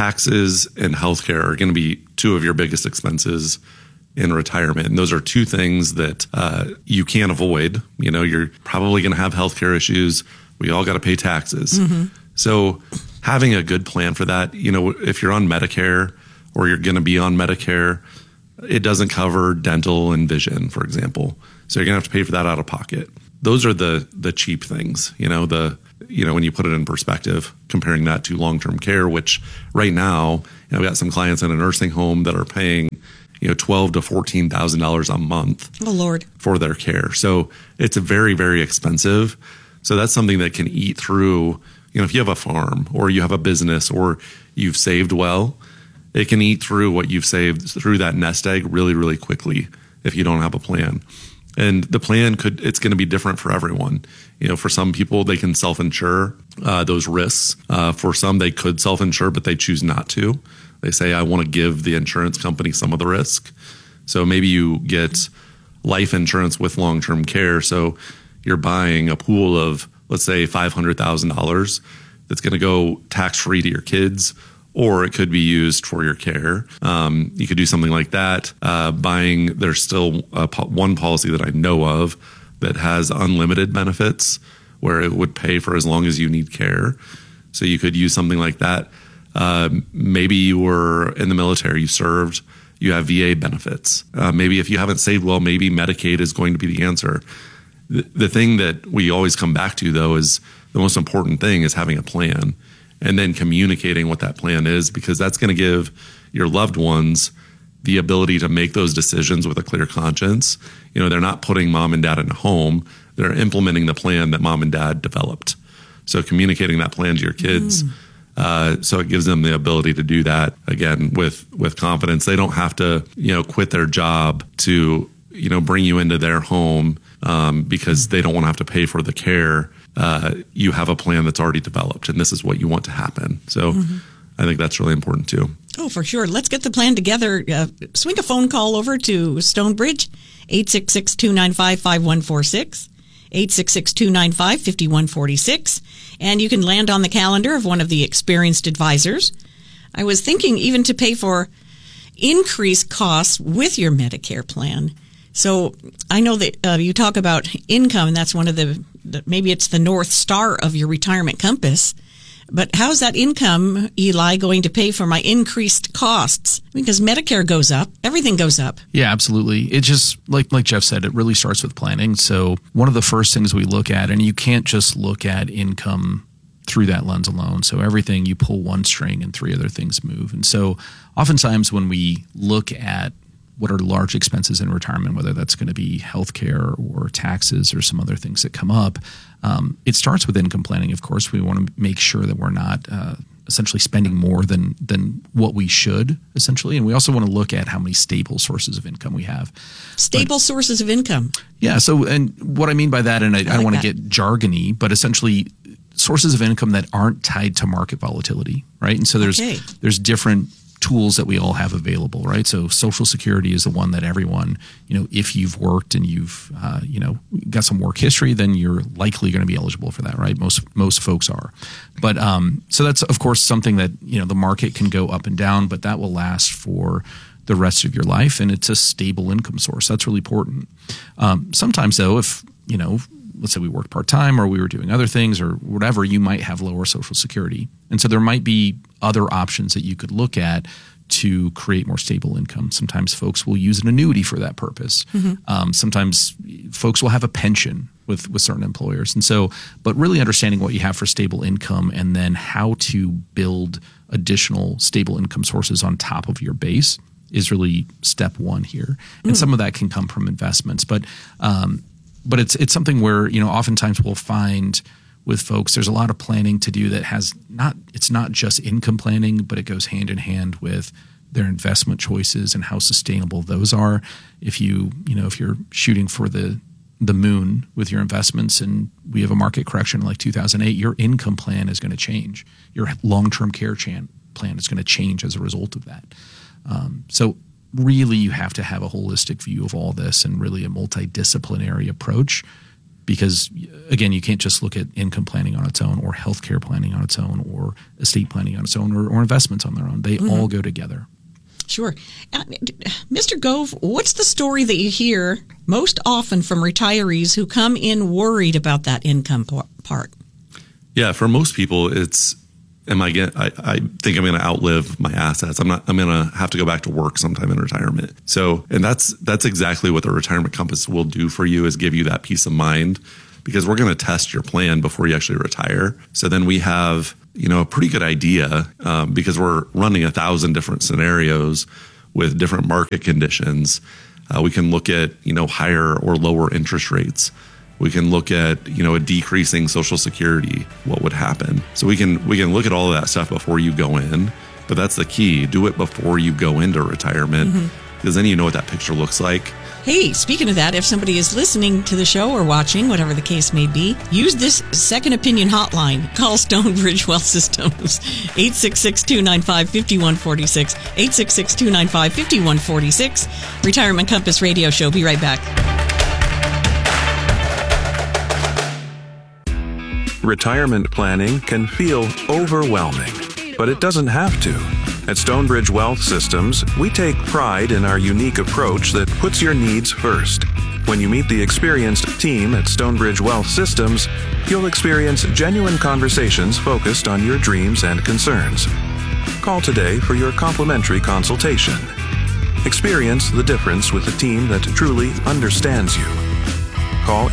[SPEAKER 16] taxes and healthcare are going to be two of your biggest expenses in retirement. And those are two things that you can't avoid. You're probably going to have healthcare issues. We all got to pay taxes. Mm-hmm. So having a good plan for that, if you're on Medicare or you're going to be on Medicare, it doesn't cover dental and vision, for example. So you're going to have to pay for that out of pocket. Those are the cheap things, when you put it in perspective, comparing that to long-term care, which right now, I've got some clients in a nursing home that are paying, $12,000 to $14,000 a month.
[SPEAKER 17] Oh, Lord.
[SPEAKER 16] For their care. So it's very, very expensive. So that's something that can eat through, if you have a farm or you have a business or you've saved well, it can eat through what you've saved through that nest egg really, really quickly if you don't have a plan. And the plan it's going to be different for everyone. For some people, they can self-insure those risks. For some, they could self-insure, but they choose not to. They say, I want to give the insurance company some of the risk. So maybe you get life insurance with long-term care. So you're buying a pool of, let's say, $500,000 that's going to go tax-free to your kids, or it could be used for your care. You could do something like that. There's still one policy that I know of that has unlimited benefits where it would pay for as long as you need care. So you could use something like that. Maybe you were in the military, you served, you have VA benefits. Maybe if you haven't saved well, maybe Medicaid is going to be the answer. The thing that we always come back to, though, is the most important thing is having a plan and then communicating what that plan is, because that's going to give your loved ones the ability to make those decisions with a clear conscience. They're not putting mom and dad in a home. They're implementing the plan that mom and dad developed. So communicating that plan to your kids So it gives them the ability to do that again with confidence. They don't have to, quit their job to, bring you into their home because they don't want to have to pay for the care. You have a plan that's already developed, and this is what you want to happen. So I think that's really important too.
[SPEAKER 17] Oh, for sure. Let's get the plan together. Swing a phone call over to Stonebridge, 866-295-5146, 866-295-5146. And you can land on the calendar of one of the experienced advisors. I was thinking even to pay for increased costs with your Medicare plan. So I know that you talk about income, and that's one of the maybe it's the North Star of your retirement compass. But how's that income, Eli, going to pay for my increased costs? Because Medicare goes up. Everything goes up.
[SPEAKER 13] Yeah, absolutely. It just, like Jeff said, it really starts with planning. So one of the first things we look at, and you can't just look at income through that lens alone. So everything, you pull one string and three other things move. And so oftentimes when we look at what are large expenses in retirement, whether that's going to be healthcare or taxes or some other things that come up, it starts with income planning, of course. We want to make sure that we're not essentially spending more than what we should, essentially. And we also want to look at how many stable sources of income we have.
[SPEAKER 17] Sources of income.
[SPEAKER 13] Yeah. So, and what I mean by that, and I don't want to get jargony, but essentially sources of income that aren't tied to market volatility, right? And so there's different tools that we all have available, right? So Social Security is the one that everyone, if you've worked and you've, got some work history, then you're likely going to be eligible for that, right? Most folks are. But so that's, of course, something that, the market can go up and down, but that will last for the rest of your life, and it's a stable income source. That's really important. Sometimes, though, if, let's say we worked part-time or we were doing other things or whatever, you might have lower Social Security. And so there might be other options that you could look at to create more stable income. Sometimes folks will use an annuity for that purpose. Sometimes folks will have a pension with certain employers. And so, but really understanding what you have for stable income and then how to build additional stable income sources on top of your base is really step one here. And some of that can come from investments. But it's something where, oftentimes we'll find with folks, there's a lot of planning to do that it's not just income planning, but it goes hand in hand with their investment choices and how sustainable those are. If if you're shooting for the moon with your investments and we have a market correction like 2008, your income plan is going to change. Your long-term care plan is going to change as a result of that. So really you have to have a holistic view of all this and really a multidisciplinary approach, because again, you can't just look at income planning on its own or healthcare planning on its own or estate planning on its own or investments on their own. They all go together.
[SPEAKER 17] Sure. Mr. Gove, what's the story that you hear most often from retirees who come in worried about that income part? Yeah,
[SPEAKER 16] for most people, it's, I think I'm going to outlive my assets. I'm going to have to go back to work sometime in retirement. So, and that's exactly what the Retirement Compass will do for you, is give you that peace of mind, because we're going to test your plan before you actually retire. So then we have, a pretty good idea, because we're running 1,000 different scenarios with different market conditions. We can look at, higher or lower interest rates. We can look at, a decreasing Social Security, what would happen. So we can look at all of that stuff before you go in. But that's the key. Do it before you go into retirement, because then you know what that picture looks like.
[SPEAKER 17] Hey, speaking of that, if somebody is listening to the show or watching, whatever the case may be, use this second opinion hotline. Call Stonebridge Wealth Systems, 866-295-5146, 866-295-5146. Retirement Compass Radio Show. Be right back.
[SPEAKER 18] Retirement planning can feel overwhelming, but it doesn't have to. At Stonebridge Wealth Systems, we take pride in our unique approach that puts your needs first. When you meet the experienced team at Stonebridge Wealth Systems, you'll experience genuine conversations focused on your dreams and concerns. Call today for your complimentary consultation. Experience the difference with a team that truly understands you. Call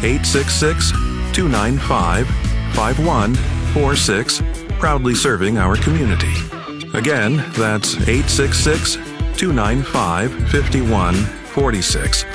[SPEAKER 18] 866-295-5146, proudly serving our community. Again, that's 866-295-5146.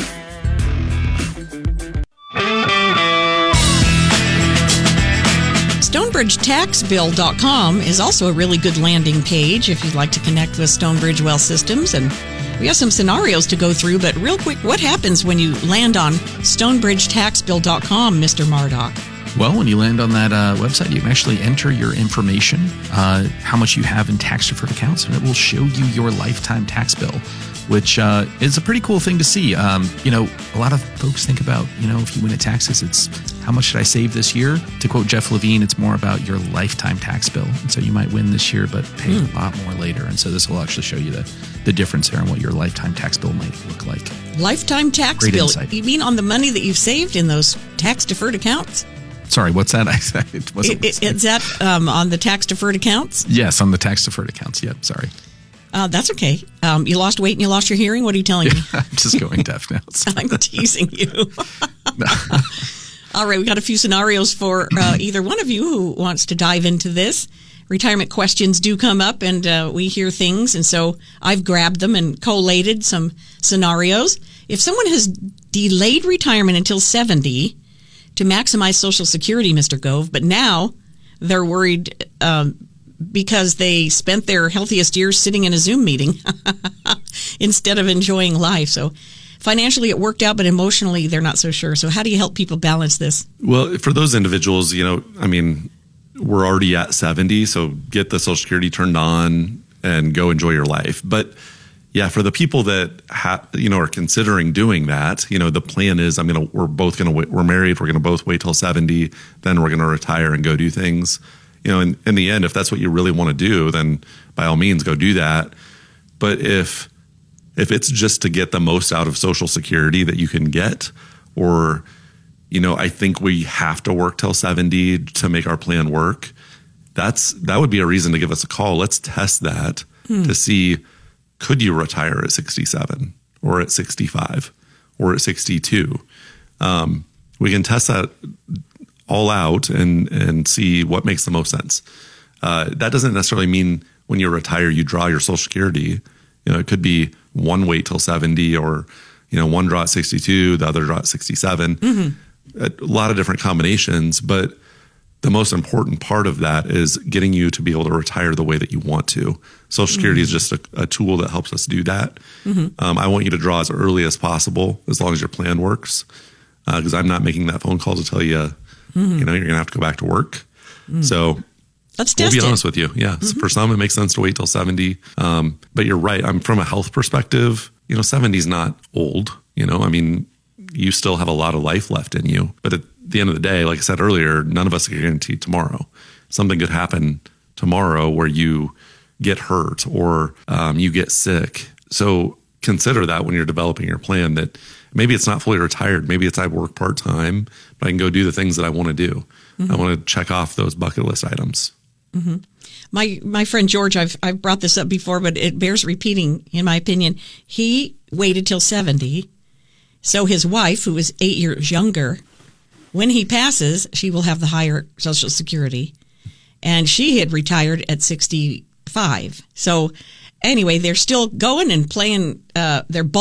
[SPEAKER 17] StonebridgeTaxBill.com is also a really good landing page if you'd like to connect with Stonebridge Wealth Systems. And we have some scenarios to go through, but real quick, what happens when you land on StonebridgeTaxBill.com, Mr. Murdoch?
[SPEAKER 13] Well, when you land on that website, you can actually enter your information, how much you have in tax-deferred accounts, and it will show you your lifetime tax bill, which is a pretty cool thing to see. A lot of folks think about, if you win at taxes, it's how much should I save this year? To quote Jeff Levine, it's more about your lifetime tax bill. And so you might win this year, but pay a lot more later. And so this will actually show you the difference there and what your lifetime tax bill might look like.
[SPEAKER 17] Lifetime tax
[SPEAKER 13] Great
[SPEAKER 17] bill?
[SPEAKER 13] insight.
[SPEAKER 17] You mean on the money that you've saved in those tax-deferred accounts?
[SPEAKER 13] Sorry, what's that? Is
[SPEAKER 17] that on the tax-deferred accounts?
[SPEAKER 13] Yes, on the tax-deferred accounts. Yep, sorry.
[SPEAKER 17] That's okay. You lost weight and you lost your hearing? What are you telling me?
[SPEAKER 13] I'm just going deaf now. So.
[SPEAKER 17] I'm teasing you. All right, we got a few scenarios for either one of you who wants to dive into this. Retirement questions do come up, and we hear things, and so I've grabbed them and collated some scenarios. If someone has delayed retirement until 70 to maximize Social Security, Mr. Gove, but now they're worried because they spent their healthiest years sitting in a Zoom meeting instead of enjoying life. So financially it worked out, but emotionally they're not so sure. So how do you help people balance this?
[SPEAKER 16] Well, for those individuals, we're already at 70, so get the Social Security turned on and go enjoy your life. But yeah, for the people that are considering doing that, the plan is we're married, we're going to both wait till 70, then we're going to retire and go do things. In the end, if that's what you really want to do, then by all means go do that. But if it's just to get the most out of Social Security that you can get, or I think we have to work till 70 to make our plan work, that would be a reason to give us a call. Let's test that to see, could you retire at 67 or at 65 or at 62? We can test that all out and see what makes the most sense. That doesn't necessarily mean when you retire, you draw your Social Security. It could be one wait till 70 or, one draw at 62, the other draw at 67. Mm-hmm. A lot of different combinations, but the most important part of that is getting you to be able to retire the way that you want to. Social Security is just a tool that helps us do that. Mm-hmm. I want you to draw as early as possible, as long as your plan works, because I'm not making that phone call to tell you, you're going to have to go back to work. Mm-hmm. So we'll be honest with you. Yeah. Mm-hmm. For some, it makes sense to wait till 70. But you're right. From a health perspective, 70 is not old. You still have a lot of life left in you. But at the end of the day, like I said earlier, none of us are guaranteed tomorrow. Something could happen tomorrow where you get hurt or you get sick. So consider that when you're developing your plan, that maybe it's not fully retired. Maybe it's I work part-time, but I can go do the things that I want to do. Mm-hmm. I want to check off those bucket list items.
[SPEAKER 17] Mm-hmm. My friend George, I've brought this up before, but it bears repeating, in my opinion. He waited till 70. So his wife, who is 8 years younger, when he passes, she will have the higher Social Security. And she had retired at 65. So anyway, they're still going and playing, they're both